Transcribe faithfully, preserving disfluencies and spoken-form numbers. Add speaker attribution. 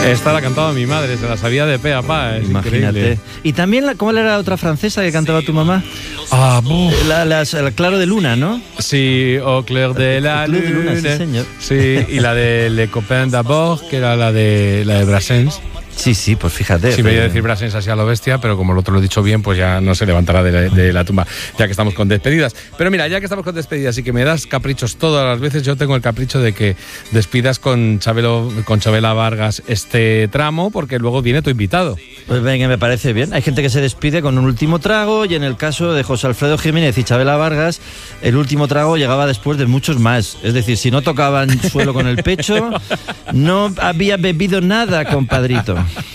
Speaker 1: Esta la cantaba mi madre, se la sabía de pe a pa. Es
Speaker 2: Imagínate.
Speaker 1: increíble.
Speaker 2: Y también, la, ¿cómo era la otra francesa que cantaba tu mamá?
Speaker 1: Ah, buf.
Speaker 2: La, la, la Claro de Luna, ¿no?
Speaker 1: Sí, Au clair de la
Speaker 2: Clair de Luna,
Speaker 1: lune.
Speaker 2: sí, señor.
Speaker 1: Sí, y la de Le Copain d'abord, que era la de la de Brassens.
Speaker 2: Sí, sí, pues fíjate.
Speaker 1: Sí, me iba a decir Brassens así a lo bestia, pero como el otro lo he dicho bien, pues ya no se levantará de la, de la tumba, ya que estamos con despedidas. Pero mira, ya que estamos con despedidas y que me das caprichos todas las veces, yo tengo el capricho de que despidas con Chabelo, con Chabela Vargas este tramo, porque luego viene tu invitado.
Speaker 2: Pues venga, me parece bien. Hay gente que se despide con un último trago y en el caso de José Alfredo Jiménez y Chabela Vargas, el último trago llegaba después de muchos más. Es decir, si no tocaban suelo con el pecho, no había bebido nada, compadrito.